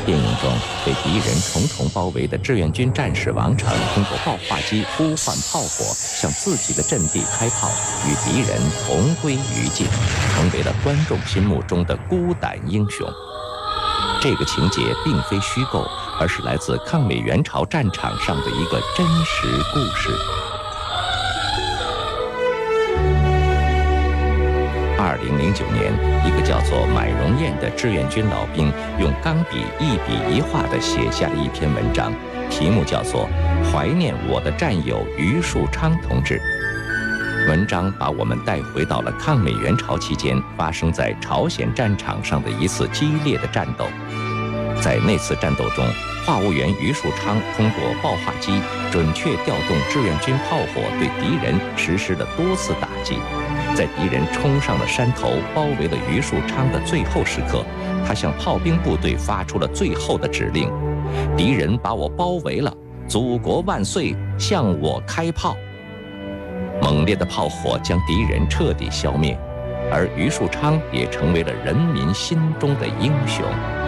电影中，被敌人重重包围的志愿军战士王成通过爆化机呼唤炮火，向自己的阵地开炮，与敌人同归于尽，成为了观众心目中的孤胆英雄。这个情节并非虚构，而是来自抗美援朝战场上的一个真实故事。2009年，一个叫做买荣燕的志愿军老兵用钢笔一笔一画地写下了一篇文章，题目叫做《怀念我的战友余树昌同志》。文章把我们带回到了抗美援朝期间发生在朝鲜战场上的一次激烈的战斗。在那次战斗中，话务员余树昌通过爆化机准确调动志愿军炮火，对敌人实施了多次打击。在敌人冲上了山头，包围了余树昌的最后时刻，他向炮兵部队发出了最后的指令：敌人把我包围了，祖国万岁，向我开炮！猛烈的炮火将敌人彻底消灭，而余树昌也成为了人民心中的英雄。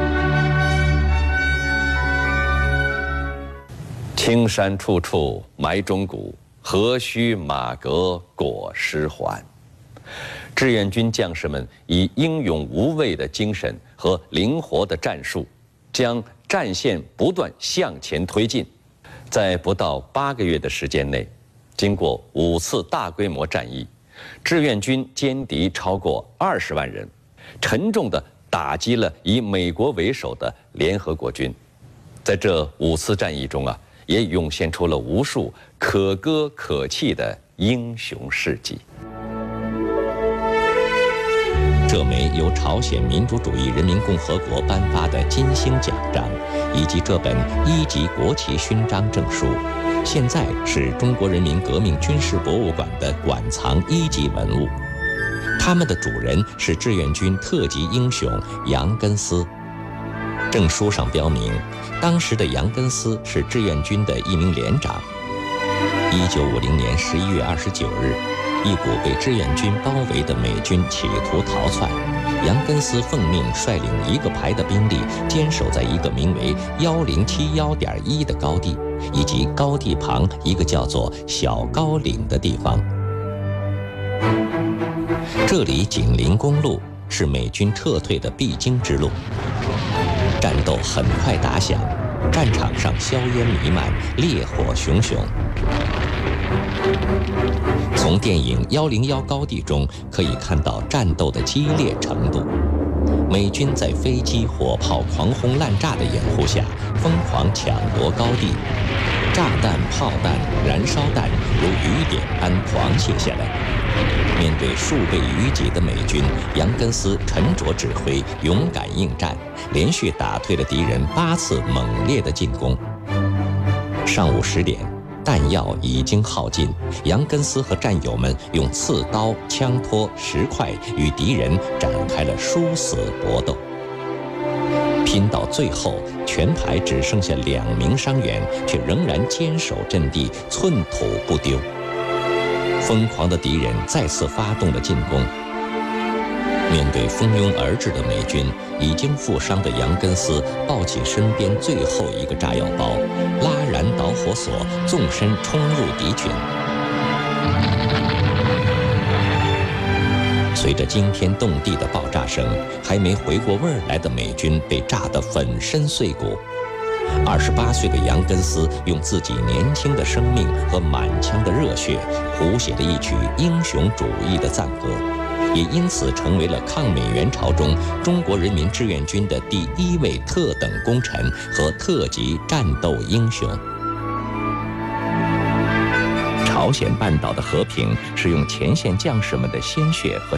青山处处埋忠骨，何须马革裹尸还。志愿军将士们以英勇无畏的精神和灵活的战术，将战线不断向前推进。在不到8个月的时间内，经过5次大规模战役，志愿军歼敌超过20万人，沉重地打击了以美国为首的联合国军。在这5次战役中也涌现出了无数可歌可泣的英雄事迹。 这枚由朝鲜民主主义人民共和国颁发的金星奖章，以及这本1级国旗勋章证书，现在是中国人民革命军事博物馆的馆藏1级文物。他们的主人是志愿军特级英雄杨根思。证书上标明，当时的杨根思是志愿军的一名连长。1950年11月29日，一股被志愿军包围的美军企图逃窜，杨根思奉命率领1个排的兵力坚守在一个名为1071.1的高地，以及高地旁一个叫做小高岭的地方。这里紧邻公路，是美军撤退的必经之路。战斗很快打响，战场上硝烟弥漫，烈火熊熊。从电影《101高地》中可以看到战斗的激烈程度。美军在飞机、火炮狂轰滥炸的掩护下，疯狂抢夺高地，炸弹、炮弹、燃烧弹如雨点般狂泻下来。面对数倍于己的美军，杨根思沉着指挥，勇敢应战，连续打退了敌人8次猛烈的进攻。上午10点，弹药已经耗尽，杨根思和战友们用刺刀、枪托、石块与敌人展开了殊死搏斗。拼到最后，全排只剩下2名伤员，却仍然坚守阵地，寸土不丢。疯狂的敌人再次发动了进攻。面对蜂拥而至的美军，已经负伤的杨根思抱起身边最后一个炸药包，拉燃导火索，纵身冲入敌群。随着惊天动地的爆炸声，还没回过味儿来的美军被炸得粉身碎骨。28岁的杨根思用自己年轻的生命和满腔的热血，谱写了一曲英雄主义的赞歌，也因此成为了抗美援朝中中国人民志愿军的第1位特等功臣和特级战斗英雄。朝鲜半岛的和平是用前线将士们的鲜血和